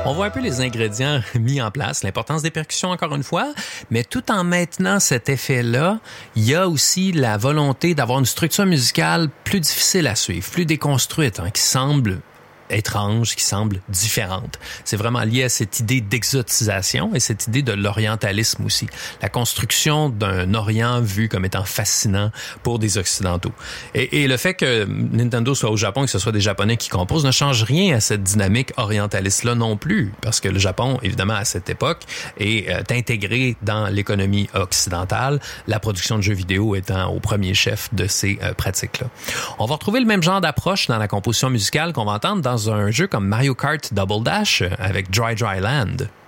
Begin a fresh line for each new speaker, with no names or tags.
On voit un peu les ingrédients mis en place, l'importance des percussions encore une fois, mais tout en maintenant cet effet-là, il y a aussi la volonté d'avoir une structure musicale plus difficile à suivre, plus déconstruite, qui semble étrange, qui semble différente. C'est vraiment lié à cette idée d'exotisation et cette idée de l'orientalisme aussi. La construction d'un Orient vu comme étant fascinant pour des Occidentaux. Et le fait que Nintendo soit au Japon et que ce soit des Japonais qui composent ne change rien à cette dynamique orientaliste-là non plus, parce que le Japon, évidemment, à cette époque, est intégré dans l'économie occidentale, la production de jeux vidéo étant au premier chef de ces pratiques-là. On va retrouver le même genre d'approche dans la composition musicale qu'on va entendre dans un jeu comme Mario Kart Double Dash avec Dry Dry Land.